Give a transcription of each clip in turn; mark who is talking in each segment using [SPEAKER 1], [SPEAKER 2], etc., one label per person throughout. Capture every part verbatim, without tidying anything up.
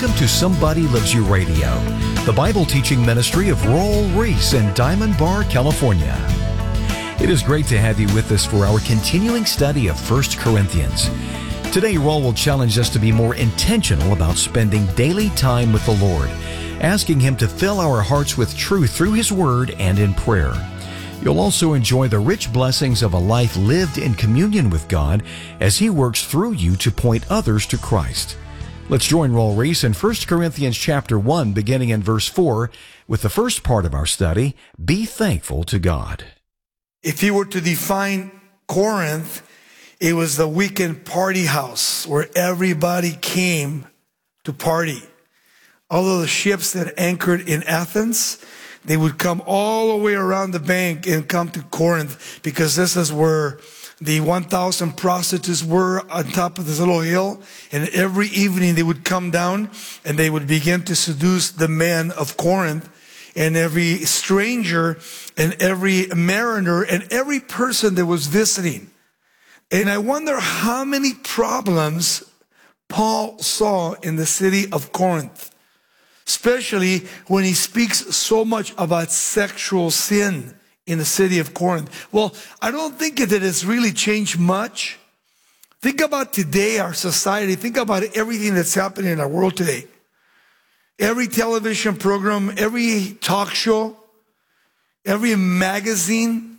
[SPEAKER 1] Welcome to Somebody Loves You Radio, the Bible teaching ministry of Raul Ries in Diamond Bar, California. It is great to have you with us for our continuing study of First Corinthians. Today, Raul will challenge us to be more intentional about spending daily time with the Lord, asking Him to fill our hearts with truth through His Word and in prayer. You'll also enjoy the rich blessings of a life lived in communion with God as He works through you to point others to Christ. Let's join Raul Ries in First Corinthians chapter one, beginning in verse four, with the first part of our study, Be Thankful to God.
[SPEAKER 2] If you were to define Corinth, it was the weekend party house where everybody came to party. Although the ships that anchored in Athens, they would come all the way around the bank and come to Corinth, because this is where the one thousand prostitutes were on top of this little hill. And every evening they would come down and they would begin to seduce the men of Corinth. And every stranger and every mariner and every person that was visiting. And I wonder how many problems Paul saw in the city of Corinth, especially when he speaks so much about sexual sin in the city of Corinth. Well, I don't think that it's really changed much. Think about today, our society. Think about everything that's happening in our world today. Every television program, every talk show, every magazine,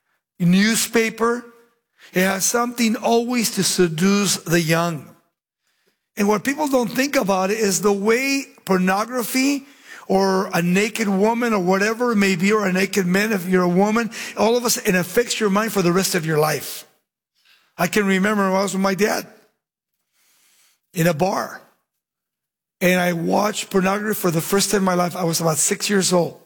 [SPEAKER 2] newspaper, it has something always to seduce the young. And what people don't think about it is the way pornography or a naked woman or whatever it may be, or a naked man if you're a woman, all of us, it affects your mind for the rest of your life. I can remember when I was with my dad in a bar. And I watched pornography for the first time in my life. I was about six years old.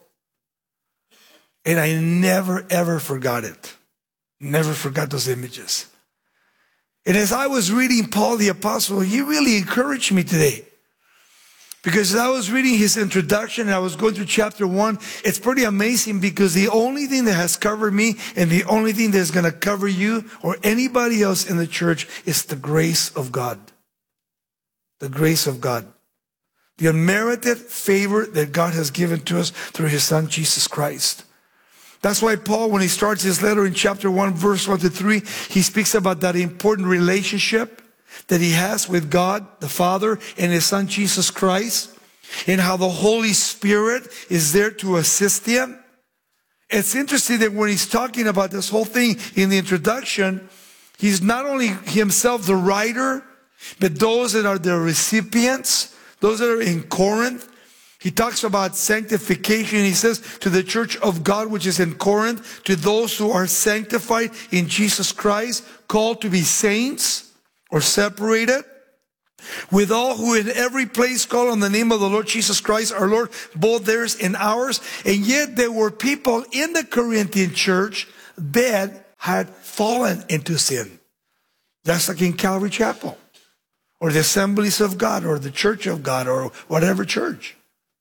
[SPEAKER 2] And I never, ever forgot it. Never forgot those images. And as I was reading Paul the Apostle, he really encouraged me today. Because as I was reading his introduction and I was going through chapter one, it's pretty amazing, because the only thing that has covered me and the only thing that's going to cover you or anybody else in the church is the grace of God. The grace of God. The unmerited favor that God has given to us through His Son, Jesus Christ. That's why Paul, when he starts his letter in chapter one, verse one to three, he speaks about that important relationship that he has with God, the Father, and His Son, Jesus Christ, and how the Holy Spirit is there to assist him. It's interesting that when he's talking about this whole thing in the introduction, he's not only himself the writer, but those that are the recipients, those that are in Corinth. He talks about sanctification. He says to the church of God which is in Corinth, to those who are sanctified in Jesus Christ, called to be saints or separated, with all who in every place call on the name of the Lord Jesus Christ, our Lord, both theirs and ours. And yet there were people in the Corinthian church that had fallen into sin. That's like in Calvary Chapel, or the Assemblies of God, or the Church of God, or whatever church.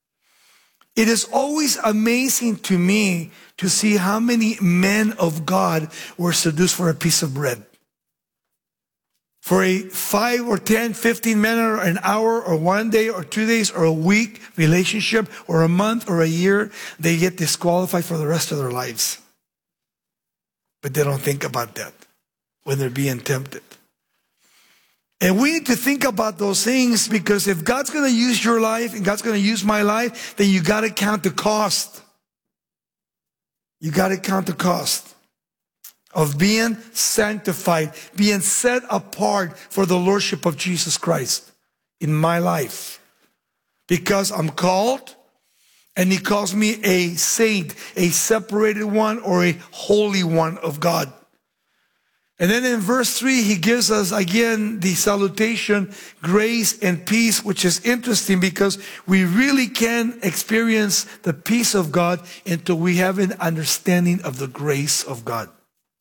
[SPEAKER 2] It is always amazing to me to see how many men of God were seduced for a piece of bread. For a five or ten, fifteen minute, or an hour, or one day, or two days, or a week relationship, or a month, or a year, they get disqualified for the rest of their lives. But they don't think about that when they're being tempted. And we need to think about those things, because if God's going to use your life and God's going to use my life, then you got to count the cost. You got to count the cost of being sanctified, being set apart for the Lordship of Jesus Christ in my life. Because I'm called, and He calls me a saint, a separated one, or a holy one of God. And then in verse three, he gives us again the salutation, grace and peace, which is interesting, because we really can experience the peace of God until we have an understanding of the grace of God.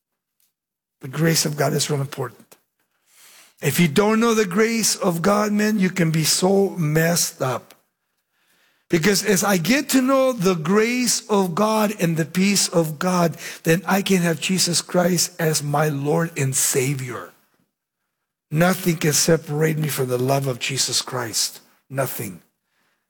[SPEAKER 2] The grace of God is real important. If you don't know the grace of God, man, you can be so messed up. Because as I get to know the grace of God and the peace of God, then I can have Jesus Christ as my Lord and Savior. Nothing can separate me from the love of Jesus Christ. Nothing.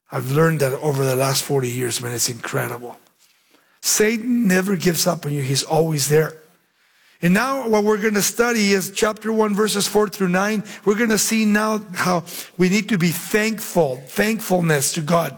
[SPEAKER 2] I've learned that over the last forty years, man. It's incredible. Satan never gives up on you. He's always there. And now what we're going to study is chapter one, verses four through nine. We're going to see now how we need to be thankful, thankfulness to God.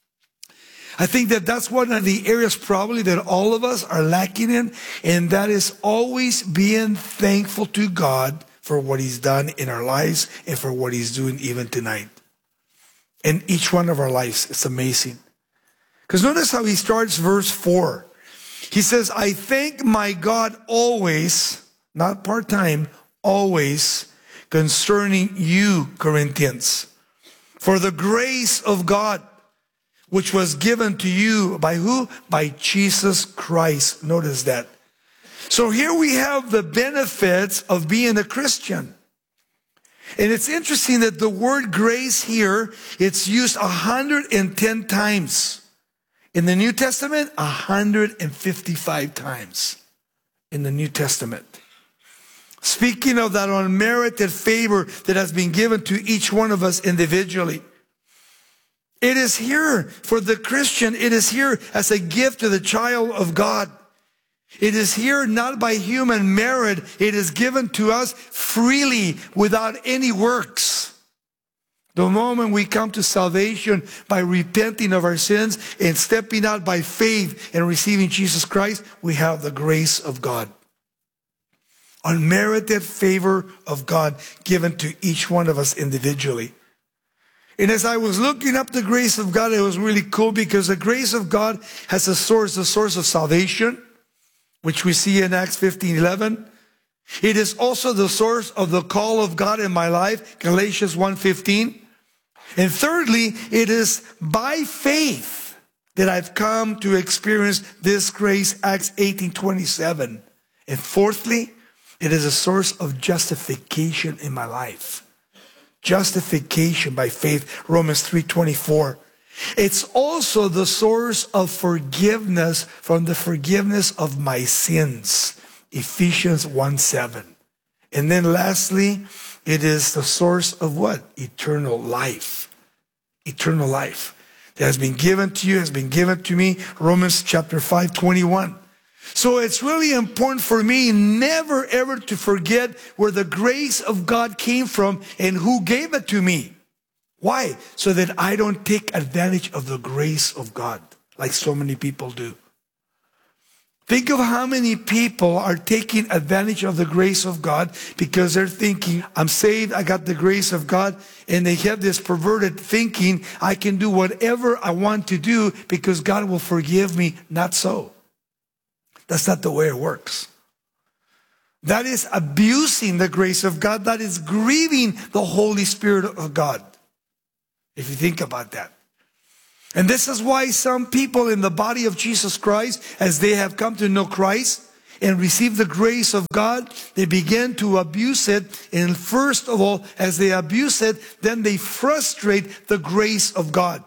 [SPEAKER 2] I think that that's one of the areas probably that all of us are lacking in, and that is always being thankful to God for what he's done in our lives and for what he's doing even tonight. In each one of our lives, it's amazing. Because notice how he starts verse four. He says, I thank my God always, not part-time, always, concerning you, Corinthians, for the grace of God, which was given to you by who? By Jesus Christ. Notice that. So here we have the benefits of being a Christian. And it's interesting that the word grace here, it's used one hundred ten times. In the New Testament, one hundred fifty-five times in the New Testament. Speaking of that unmerited favor that has been given to each one of us individually. It is here for the Christian. It is here as a gift to the child of God. It is here not by human merit. It is given to us freely without any works. The moment we come to salvation by repenting of our sins and stepping out by faith and receiving Jesus Christ, we have the grace of God. Unmerited favor of God given to each one of us individually. And as I was looking up the grace of God, it was really cool because the grace of God has a source, the source of salvation, which we see in Acts fifteen eleven. It is also the source of the call of God in my life, Galatians one fifteen. And thirdly, it is by faith that I've come to experience this grace, Acts eighteen twenty-seven. And fourthly, it is a source of justification in my life. Justification by faith, Romans three twenty-four. It's also the source of forgiveness from the forgiveness of my sins, Ephesians one seven. And then lastly, it is the source of what? Eternal life. Eternal life that has been given to you, has been given to me, Romans chapter five twenty-one. So it's really important for me never ever to forget where the grace of God came from and who gave it to me. Why? So that I don't take advantage of the grace of God like so many people do. Think of how many people are taking advantage of the grace of God because they're thinking, I'm saved, I got the grace of God, and they have this perverted thinking, I can do whatever I want to do because God will forgive me. Not so. That's not the way it works. That is abusing the grace of God. That is grieving the Holy Spirit of God. If you think about that. And this is why some people in the body of Jesus Christ, as they have come to know Christ and receive the grace of God, they begin to abuse it. And first of all, as they abuse it, then they frustrate the grace of God.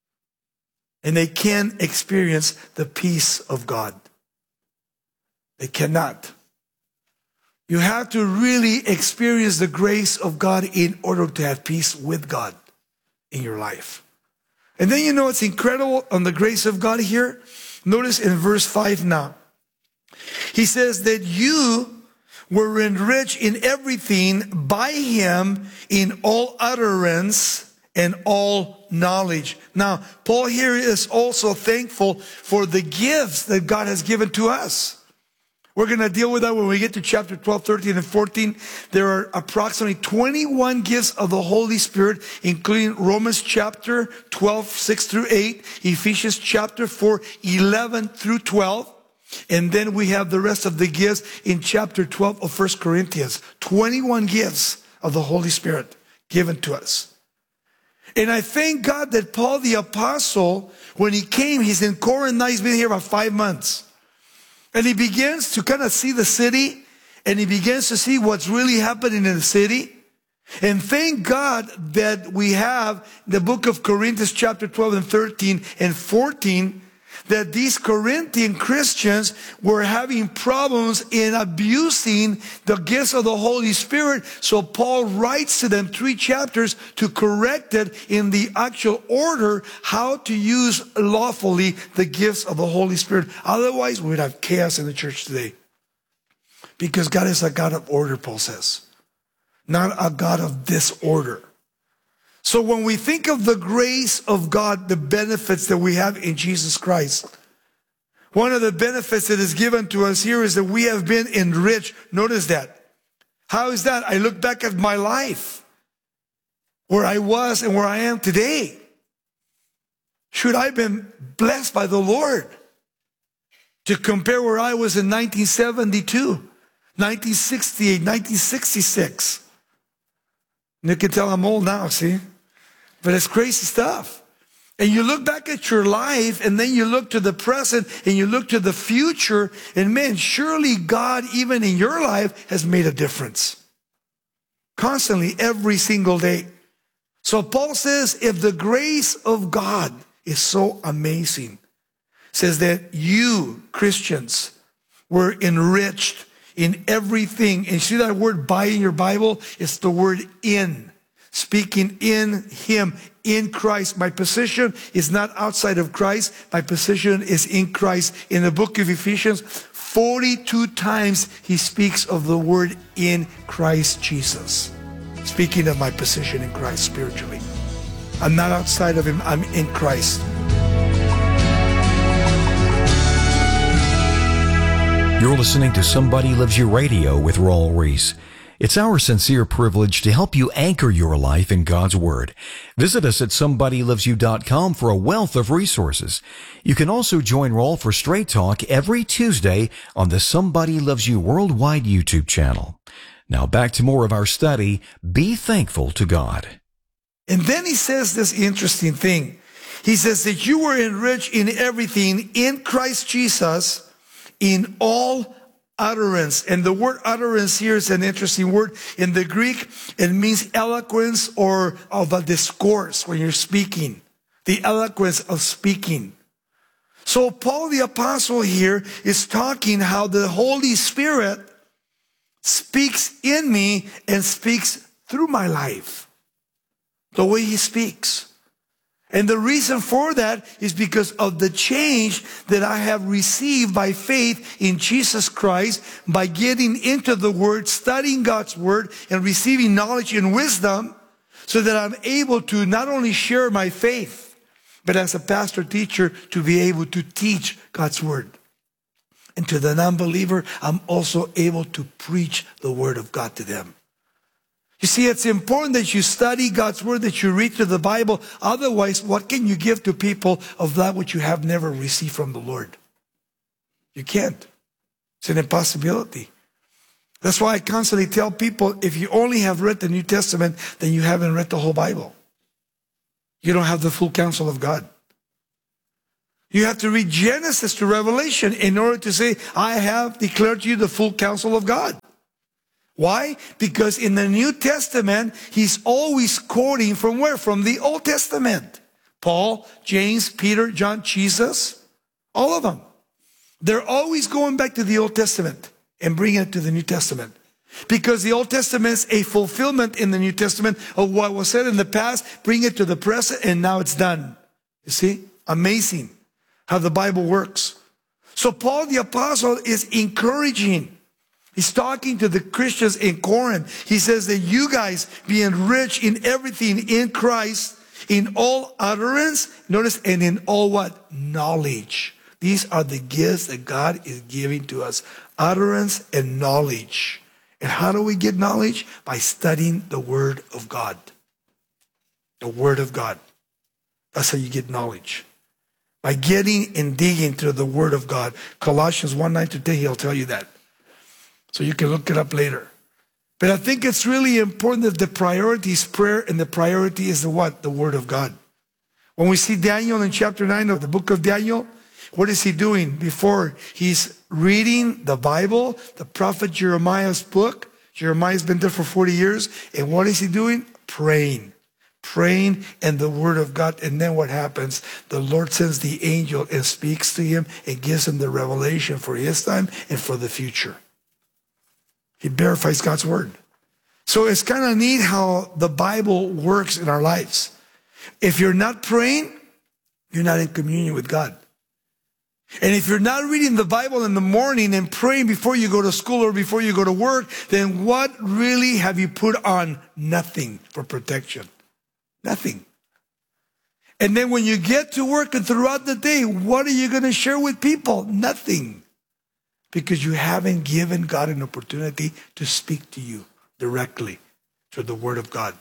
[SPEAKER 2] And they can't experience the peace of God. They cannot. You have to really experience the grace of God in order to have peace with God in your life. And then you know it's incredible on the grace of God here. Notice in verse five now. He says that you were enriched in everything by him in all utterance and all knowledge. Now, Paul here is also thankful for the gifts that God has given to us. We're going to deal with that when we get to chapter twelve, thirteen, and fourteen. There are approximately twenty-one gifts of the Holy Spirit, including Romans chapter twelve, six through eight, Ephesians chapter four, eleven through twelve. And then we have the rest of the gifts in chapter twelve of First Corinthians. twenty-one gifts of the Holy Spirit given to us. And I thank God that Paul the Apostle, when he came, he's in Corinth now, he's been here about five months. And he begins to kind of see the city, and he begins to see what's really happening in the city. And thank God that we have the book of Corinthians chapter twelve and thirteen and fourteen that these Corinthian Christians were having problems in abusing the gifts of the Holy Spirit. So Paul writes to them three chapters to correct it in the actual order, how to use lawfully the gifts of the Holy Spirit. Otherwise, we would have chaos in the church today. Because God is a God of order, Paul says, not a God of disorder. So when we think of the grace of God, the benefits that we have in Jesus Christ, one of the benefits that is given to us here is that we have been enriched. Notice that. How is that? I look back at my life, where I was and where I am today. Should I have been blessed by the Lord to compare where I was in nineteen seventy-two, nineteen sixty-eight, nineteen sixty-six. And you can tell I'm old now, see? But it's crazy stuff. And you look back at your life, and then you look to the present, and you look to the future, and man, surely God, even in your life, has made a difference. Constantly, every single day. So Paul says, if the grace of God is so amazing, says that you, Christians, were enriched in everything. And see that word by in your Bible? It's the word in. Speaking in Him, in Christ. My position is not outside of Christ. My position is in Christ. In the book of Ephesians, forty-two times he speaks of the word in Christ Jesus. Speaking of my position in Christ spiritually. I'm not outside of Him, I'm in Christ.
[SPEAKER 1] You're listening to Somebody Loves You Radio with Raul Ries. It's our sincere privilege to help you anchor your life in God's Word. Visit us at somebody loves you dot com for a wealth of resources. You can also join Raul for Straight Talk every Tuesday on the Somebody Loves You Worldwide YouTube channel. Now back to more of our study, Be Thankful to God.
[SPEAKER 2] And then he says this interesting thing. He says that you were enriched in everything in Christ Jesus, in all utterance. And the word utterance here is an interesting word. In the Greek, it means eloquence or of a discourse when you're speaking. The eloquence of speaking. So Paul the Apostle here is talking how the Holy Spirit speaks in me and speaks through my life. The way He speaks. And the reason for that is because of the change that I have received by faith in Jesus Christ, by getting into the Word, studying God's Word, and receiving knowledge and wisdom, so that I'm able to not only share my faith, but as a pastor teacher, to be able to teach God's Word. And to the non-believer, I'm also able to preach the Word of God to them. You see, it's important that you study God's Word, that you read through the Bible. Otherwise, what can you give to people of that which you have never received from the Lord? You can't. It's an impossibility. That's why I constantly tell people, if you only have read the New Testament, then you haven't read the whole Bible. You don't have the full counsel of God. You have to read Genesis to Revelation in order to say, I have declared to you the full counsel of God. Why? Because in the New Testament, he's always quoting from where? From the Old Testament. Paul, James, Peter, John, Jesus, all of them. They're always going back to the Old Testament and bringing it to the New Testament. Because the Old Testament is a fulfillment in the New Testament of what was said in the past, bring it to the present, and now it's done. You see? Amazing how the Bible works. So Paul the Apostle is encouraging. He's talking to the Christians in Corinth. He says that you guys be enriched in everything in Christ, in all utterance, notice, and in all what? Knowledge. These are the gifts that God is giving to us. Utterance and knowledge. And how do we get knowledge? By studying the Word of God. The Word of God. That's how you get knowledge. By getting and digging through the Word of God. Colossians one, nine to ten, he'll tell you that. So you can look it up later. But I think it's really important that the priority is prayer, and the priority is the what? The Word of God. When we see Daniel in chapter nine of the book of Daniel, what is he doing before? He's reading the Bible, the prophet Jeremiah's book. Jeremiah's been there for forty years. And what is he doing? Praying. praying and the word of God. And then what happens? The Lord sends the angel and speaks to him and gives him the revelation for his time and for the future. He verifies God's word. So it's kind of neat how the Bible works in our lives. If you're not praying, you're not in communion with God. And if you're not reading the Bible in the morning and praying before you go to school or before you go to work, then what really have you put on? Nothing for protection. Nothing. And then when you get to work and throughout the day, what are you going to share with people? Nothing. Because you haven't given God an opportunity to speak to you directly through the word of God.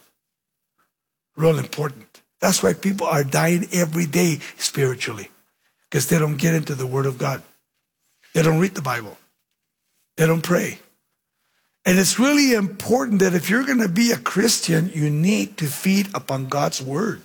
[SPEAKER 2] Real important. That's why people are dying every day spiritually. Because they don't get into the word of God. They don't read the Bible. They don't pray. And it's really important that if you're going to be a Christian, you need to feed upon God's word.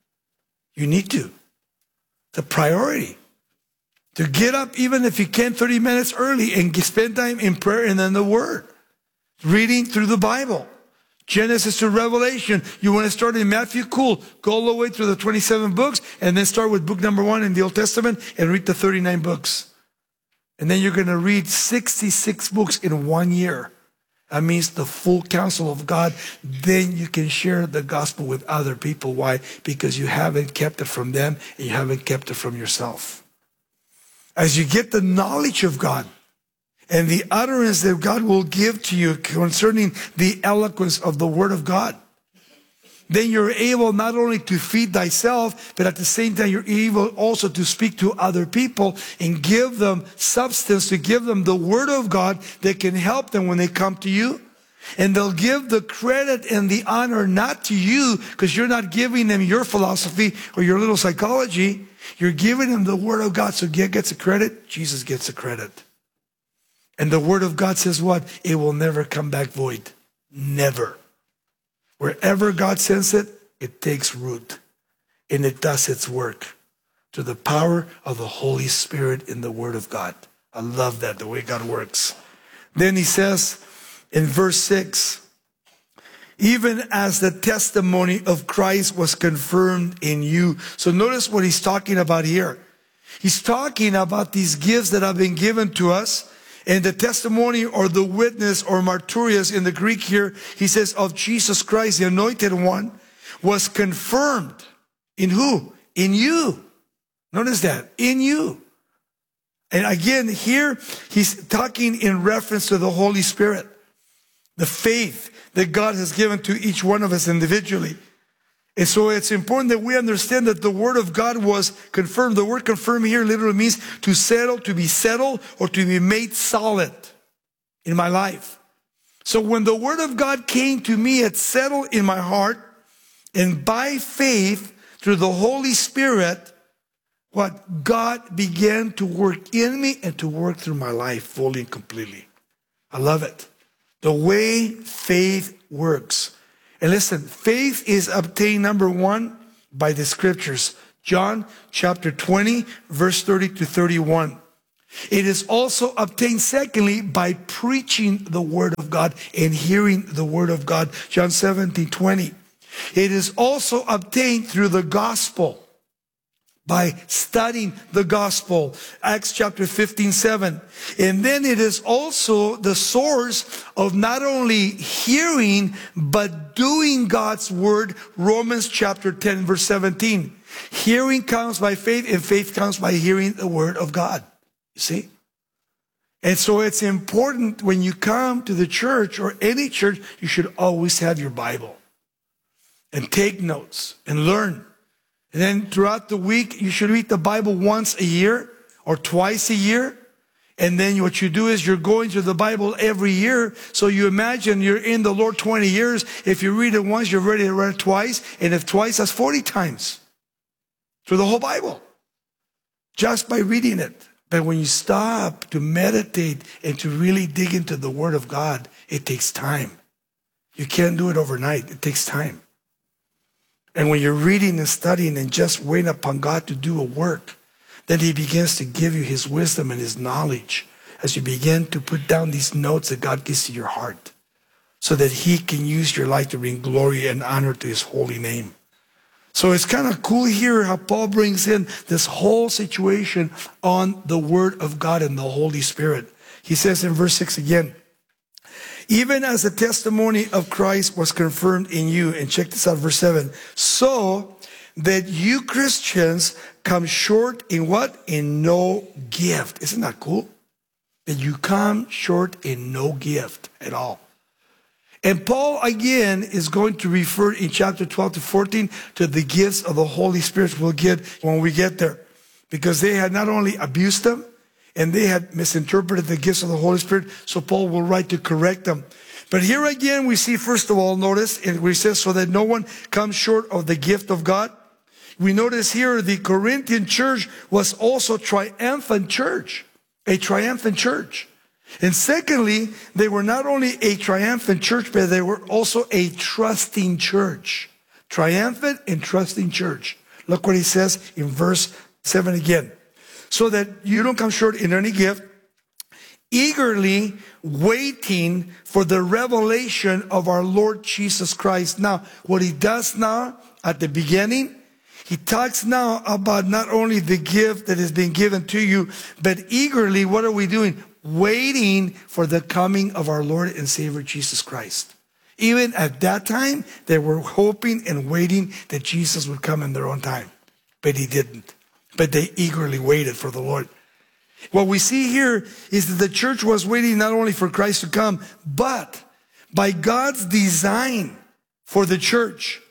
[SPEAKER 2] You need to. It's a priority. To get up, even if you can, thirty minutes early and spend time in prayer and then the word. Reading through the Bible. Genesis to Revelation. You want to start in Matthew? Cool. Go all the way through the twenty-seven books and then start with book number one in the Old Testament and read the thirty-nine books. And then you're going to read sixty-six books in one year. That means the full counsel of God. Then you can share the gospel with other people. Why? Because you haven't kept it from them and you haven't kept it from yourself. As you get the knowledge of God, and the utterance that God will give to you concerning the eloquence of the word of God, then you're able not only to feed thyself, but at the same time you're able also to speak to other people and give them substance, to give them the word of God that can help them when they come to you. And they'll give the credit and the honor not to you, because you're not giving them your philosophy or your little psychology. You're giving them the word of God. So God gets the credit, Jesus gets the credit. And the word of God says what? It will never come back void. Never. Wherever God sends it, it takes root. And it does its work to the power of the Holy Spirit in the word of God. I love that, the way God works. Then he says in verse six, even as the testimony of Christ was confirmed in you. So notice what he's talking about here. He's talking about these gifts that have been given to us. And the testimony or the witness or martyrios in the Greek here, he says of Jesus Christ, the anointed one, was confirmed. In who? In you. Notice that. In you. And again, here he's talking in reference to the Holy Spirit. The faith that God has given to each one of us individually. And so it's important that we understand that the word of God was confirmed. The word confirm here literally means to settle, to be settled, or to be made solid in my life. So when the word of God came to me, it settled in my heart. And by faith, through the Holy Spirit, what God began to work in me and to work through my life fully and completely. I love it. The way faith works. And listen, faith is obtained, number one, by the scriptures. John chapter twenty, verse thirty to thirty-one. It is also obtained, secondly, by preaching the word of God and hearing the word of God. John seventeen, twenty. It is also obtained through the gospel, by studying the gospel. Acts chapter fifteen, seven. And then it is also the source of not only hearing, but doing God's word. Romans chapter ten, verse seventeen. Hearing comes by faith, and faith comes by hearing the word of God. You see? And so it's important when you come to the church or any church, you should always have your Bible. And take notes and learn. And then throughout the week, you should read the Bible once a year or twice a year. And then what you do is you're going through the Bible every year. So you imagine you're in the Lord twenty years. If you read it once, you're ready to read it twice. And if twice, that's forty times. Through the whole Bible. Just by reading it. But when you stop to meditate and to really dig into the Word of God, it takes time. You can't do it overnight. It takes time. And when you're reading and studying and just waiting upon God to do a work, then he begins to give you his wisdom and his knowledge as you begin to put down these notes that God gives to your heart so that he can use your life to bring glory and honor to his holy name. So it's kind of cool here how Paul brings in this whole situation on the Word of God and the Holy Spirit. He says in verse six again, even as the testimony of Christ was confirmed in you, and check this out, verse seven, so that you Christians come short in what? In no gift. Isn't that cool? That you come short in no gift at all. And Paul, again, is going to refer in chapter twelve to fourteen to the gifts of the Holy Spirit we'll get when we get there. Because they had not only abused them, and they had misinterpreted the gifts of the Holy Spirit, so Paul will write to correct them. But here again, we see, first of all, notice, and we says, so that no one comes short of the gift of God. We notice here the Corinthian church was also a triumphant church, a triumphant church. And secondly, they were not only a triumphant church, but they were also a trusting church. Triumphant and trusting church. Look what he says in verse seven again. So that you don't come short in any gift, eagerly waiting for the revelation of our Lord Jesus Christ. Now, what he does now at the beginning, he talks now about not only the gift that is being given to you, but eagerly, what are we doing? Waiting for the coming of our Lord and Savior Jesus Christ. Even at that time, they were hoping and waiting that Jesus would come in their own time. But he didn't. But they eagerly waited for the Lord. What we see here is that the church was waiting not only for Christ to come, but by God's design for the church,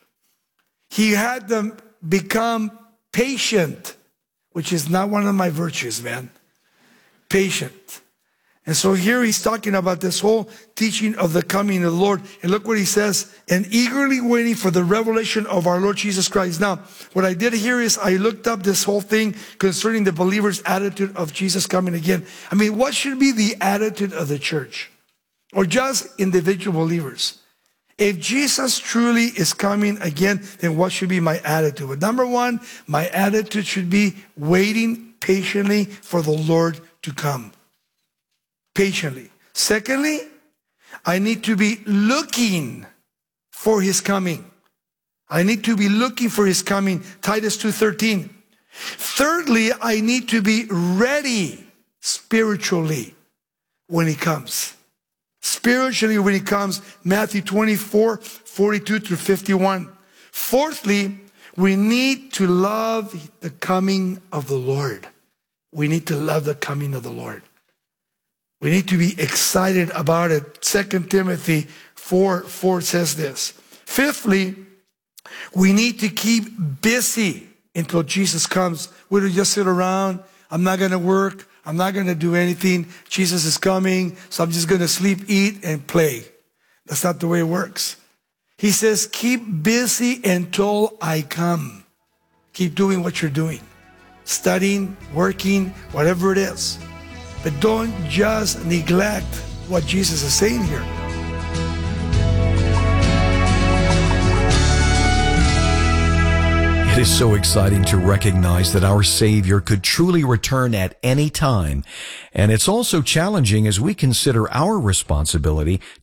[SPEAKER 2] he had them become patient, which is not one of my virtues, man. Patient. And so here he's talking about this whole teaching of the coming of the Lord. And look what he says, and eagerly waiting for the revelation of our Lord Jesus Christ. Now, what I did here is I looked up this whole thing concerning the believer's attitude of Jesus coming again. I mean, what should be the attitude of the church? Or just individual believers? If Jesus truly is coming again, then what should be my attitude? But number one, my attitude should be waiting patiently for the Lord to come. Patiently. Secondly, I need to be looking for his coming. I need to be looking for his coming. Titus two thirteen. Thirdly, I need to be ready spiritually when he comes. Spiritually when he comes. Matthew twenty-four, forty-two through fifty-one. Fourthly, we need to love the coming of the Lord. We need to love the coming of the Lord. We need to be excited about it. Second Timothy four, four says this. Fifthly, we need to keep busy until Jesus comes. We don't just sit around. I'm not going to work. I'm not going to do anything. Jesus is coming, so I'm just going to sleep, eat, and play. That's not the way it works. He says, keep busy until I come. Keep doing what you're doing. Studying, working, whatever it is. But don't just neglect what Jesus is saying here.
[SPEAKER 1] It is so exciting to recognize that our Savior could truly return at any time. And it's also challenging as we consider our responsibility